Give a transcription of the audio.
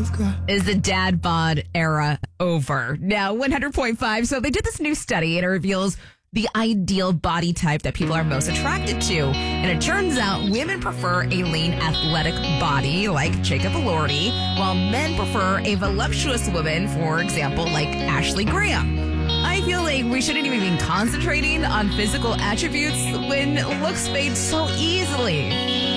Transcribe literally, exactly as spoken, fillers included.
Is the dad bod era over? Now, one hundred point five. So they did this new study and it reveals the ideal body type that people are most attracted to. And it turns out women prefer a lean, athletic body like Jacob Elordi, while men prefer a voluptuous woman, for example, like Ashley Graham. I feel like we shouldn't even be concentrating on physical attributes when looks fade so easily.